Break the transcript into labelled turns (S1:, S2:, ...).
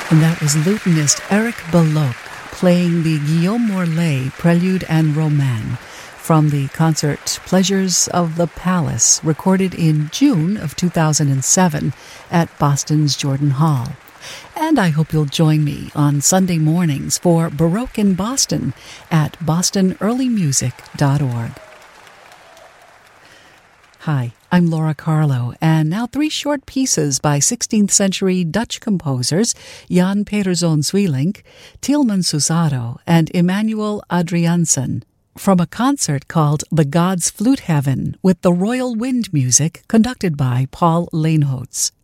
S1: And that was lutenist Eric Belloc playing the Guillaume Morlet Prelude and Roman from the concert Pleasures of the Palace, recorded in June of 2007 at Boston's Jordan Hall. And I hope you'll join me on Sunday mornings for Baroque in Boston at bostonearlymusic.org. Hi, I'm Laura Carlo, and now 3 short pieces by 16th century Dutch composers Jan Pieterszoon Sweelinck, Tieleman Susado, and Emmanuel Adriaansen, from a concert called The Gods' Flute Heaven with the Royal Wind Music conducted by Paul Leenhoots.